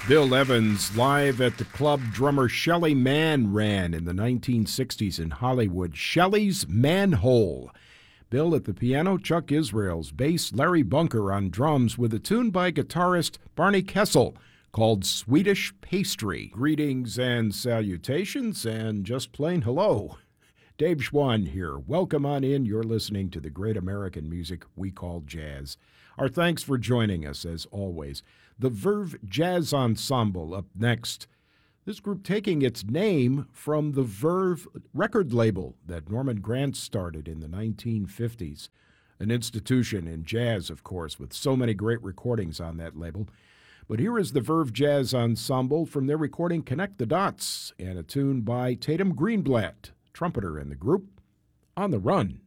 Bill Evans live at the club drummer Shelly Manne ran in the 1960s in Hollywood. Shelly's Manhole. Bill at the piano, Chuck Israels, bass, Larry Bunker on drums with a tune by guitarist Barney Kessel called Swedish Pastry. Greetings and salutations and just plain hello. Dave Schwann here. Welcome on in. You're listening to the great American music we call jazz. Our thanks for joining us, as always. The Verve Jazz Ensemble up next. This group taking its name from the Verve record label that Norman Granz started in the 1950s. An institution in jazz, of course, with so many great recordings on that label. But here is the Verve Jazz Ensemble from their recording Connect the Dots and a tune by Tatum Greenblatt, trumpeter in the group, On the Run.